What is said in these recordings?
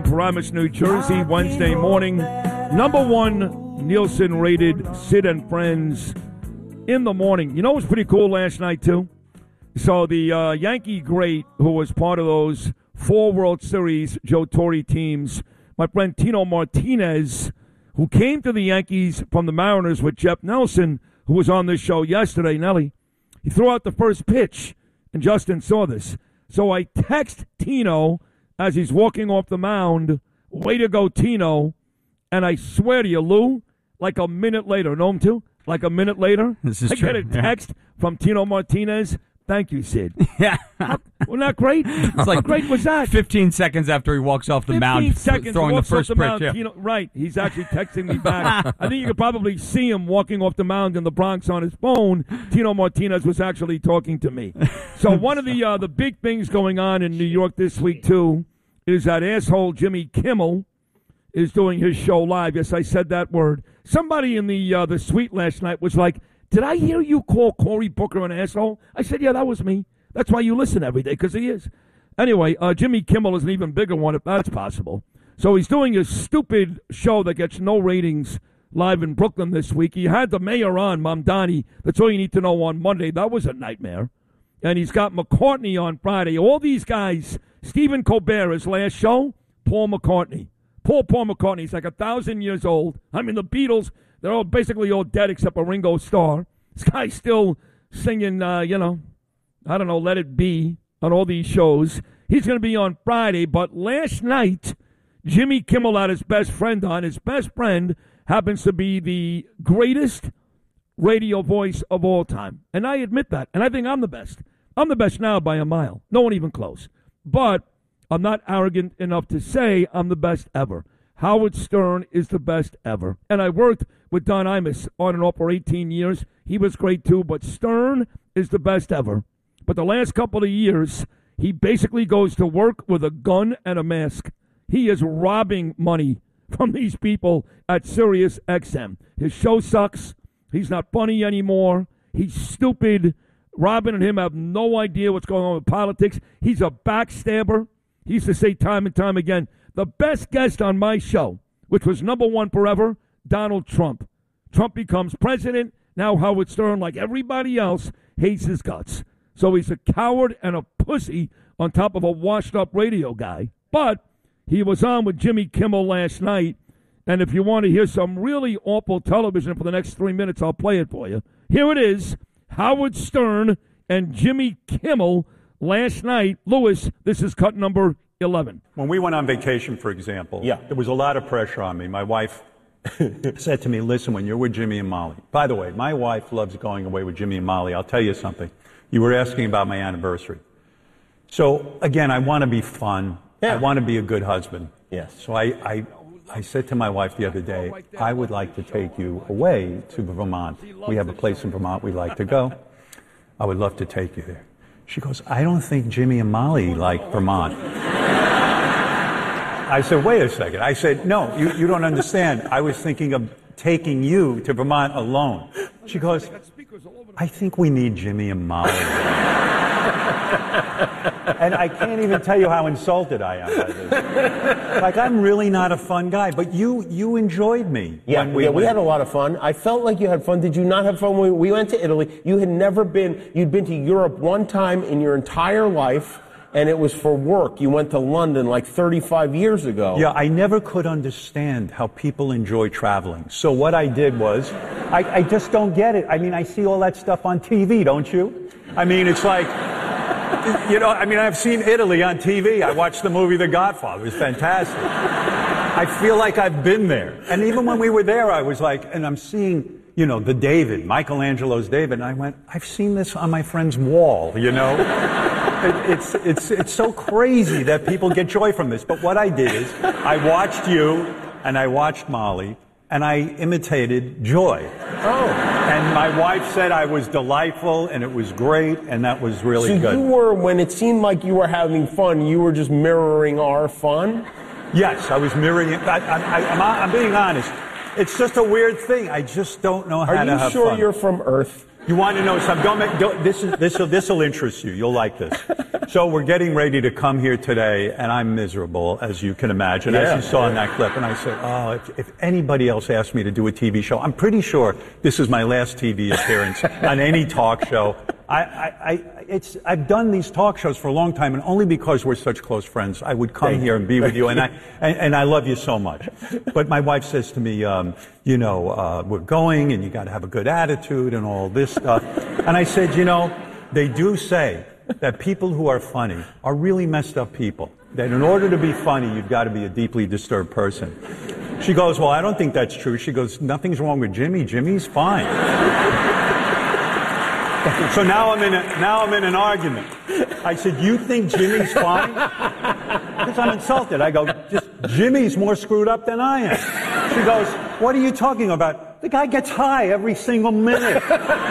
Paramus, New Jersey, Wednesday morning. Number one Nielsen-rated Sid and Friends in the morning. You know what was pretty cool last night, too? So the Yankee great who was part of those 4 World Series Joe Torre teams, my friend Tino Martinez, who came to the Yankees from the Mariners with Jeff Nelson, who was on this show yesterday, Nelly, he threw out the first pitch, and Justin saw this. So I text Tino as he's walking off the mound, way to go, Tino. And I swear to you, Lou, like a minute later, know him too? Like a minute later, I get a text from Tino Martinez. Thank you, Sid. Yeah. Wasn't that great? It's like, how great was that? 15 seconds after he walks off the mound, throwing the first pitch. Yeah. Tino, right. He's actually texting me back. I think you could probably see him walking off the mound in the Bronx on his phone. Tino Martinez was actually talking to me. So one of the big things going on in New York this week, too, is that asshole Jimmy Kimmel is doing his show live. Yes, I said that word. Somebody in the suite last night was like, did I hear you call Cory Booker an asshole? I said, yeah, that was me. That's why you listen every day, because he is. Anyway, Jimmy Kimmel is an even bigger one, if that's possible. So he's doing a stupid show that gets no ratings live in Brooklyn this week. He had the mayor on, Mamdani. That's all you need to know on Monday. That was a nightmare. And he's got McCartney on Friday. All these guys, Stephen Colbert, his last show, Paul McCartney. Paul McCartney. He's like 1,000 years old. I mean, the Beatles, they're all basically all dead except for Ringo Starr. This guy's still singing, I don't know, Let It Be on all these shows. He's going to be on Friday, but last night, Jimmy Kimmel had his best friend on. His best friend happens to be the greatest radio voice of all time. And I admit that. And I think I'm the best. I'm the best now by a mile. No one even close. But I'm not arrogant enough to say I'm the best ever. Howard Stern is the best ever. And I worked with Don Imus on and off for 18 years. He was great too, but Stern is the best ever. But the last couple of years, he basically goes to work with a gun and a mask. He is robbing money from these people at Sirius XM. His show sucks. He's not funny anymore. He's stupid. Robin and him have no idea what's going on with politics. He's a backstabber. He used to say time and time again, the best guest on my show, which was number one forever, Donald Trump. Trump becomes president. Now Howard Stern, like everybody else, hates his guts. So he's a coward and a pussy on top of a washed-up radio guy. But he was on with Jimmy Kimmel last night. And if you want to hear some really awful television for the next 3 minutes, I'll play it for you. Here it is, Howard Stern and Jimmy Kimmel last night. Lewis, this is cut number 11. When we went on vacation, for example, there was a lot of pressure on me. My wife said to me, listen, when you're with Jimmy and Molly. By the way, my wife loves going away with Jimmy and Molly. I'll tell you something. You were asking about my anniversary. So, again, I want to be fun. Yeah. I want to be a good husband. Yes. So I said to my wife the other day, I would like to take you away to Vermont. We have a place in Vermont we'd like to go. I would love to take you there. She goes, I don't think Jimmy and Molly like Vermont. I said, wait a second. I said, no, you don't understand. I was thinking of taking you to Vermont alone. She goes, I think we need Jimmy and Molly. And I can't even tell you how insulted I am by this. Like, I'm really not a fun guy, but you enjoyed me. Yeah, we had a lot of fun. I felt like you had fun. Did you not have fun when we went to Italy? You'd been to Europe one time in your entire life, and it was for work. You went to London like 35 years ago. Yeah, I never could understand how people enjoy traveling. So what I did was, I just don't get it. I mean, I see all that stuff on TV, don't you? I mean, it's like, I've seen Italy on TV. I watched the movie The Godfather. It was fantastic. I feel like I've been there. And even when we were there, I was like, and I'm seeing, the David, Michelangelo's David, and I went, I've seen this on my friend's wall, It's so crazy that people get joy from this. But what I did is I watched you and I watched Molly and I imitated Joy. Oh. And my wife said I was delightful and it was great and that was really good. So you were, when it seemed like you were having fun, you were just mirroring our fun? Yes, I was mirroring it. I'm being honest. It's just a weird thing. I just don't know how to have fun. Are you sure you're from Earth? You want to know something? This will interest you. You'll like this. So we're getting ready to come here today, and I'm miserable, as you can imagine, as you saw in that clip. And I said, oh, if anybody else asked me to do a TV show, I'm pretty sure this is my last TV appearance on any talk show. I've done these talk shows for a long time, and only because we're such close friends, I would come here and be with you, and I love you so much. But my wife says to me, we're going, and you got to have a good attitude and all this stuff. And I said, they do say that people who are funny are really messed up people. That in order to be funny, you've got to be a deeply disturbed person. She goes, well, I don't think that's true. She goes, nothing's wrong with Jimmy. Jimmy's fine. So now I'm in an argument. I said, you think Jimmy's fine? Because I'm insulted. I go, just Jimmy's more screwed up than I am. She goes, what are you talking about? The guy gets high every single minute.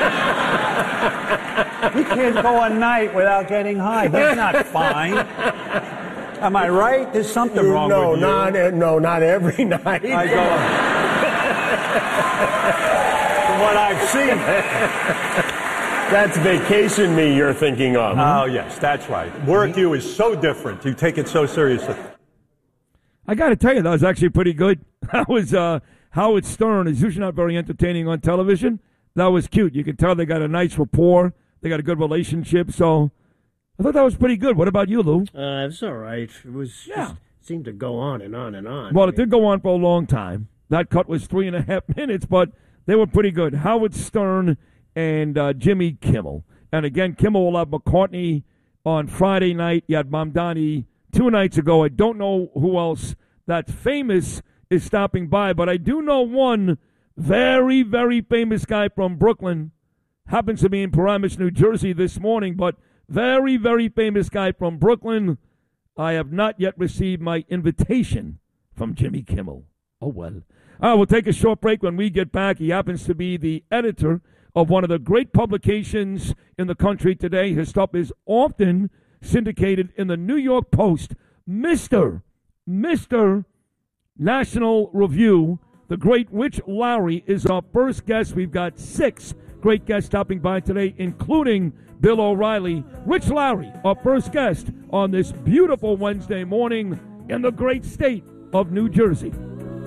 You can't go a night without getting high. He's not fine. Am I right? There's something wrong with you. Not every night. I go, from what I've seen. That's vacation me you're thinking of. Oh, yes, that's right. Work you is so different. You take it so seriously. I got to tell you, that was actually pretty good. That was Howard Stern. Is usually not very entertaining on television. That was cute. You could tell they got a nice rapport. They got a good relationship. So I thought that was pretty good. What about you, Lou? It's all right. It was just seemed to go on and on and on. Well, it did go on for a long time. That cut was 3.5 minutes, but they were pretty good. Howard Stern and Jimmy Kimmel. And again, Kimmel will have McCartney on Friday night. You had Mamdani 2 nights ago. I don't know who else that's famous is stopping by, but I do know one very, very famous guy from Brooklyn. Happens to be in Paramus, New Jersey this morning, but very, very famous guy from Brooklyn. I have not yet received my invitation from Jimmy Kimmel. Oh, well. We'll take a short break. When we get back, he happens to be the editor of one of the great publications in the country today. His stuff is often syndicated in the New York Post. Mr. National Review, the great Rich Lowry is our first guest. We've got 6 great guests stopping by today, including Bill O'Reilly. Rich Lowry, our first guest on this beautiful Wednesday morning in the great state of New Jersey.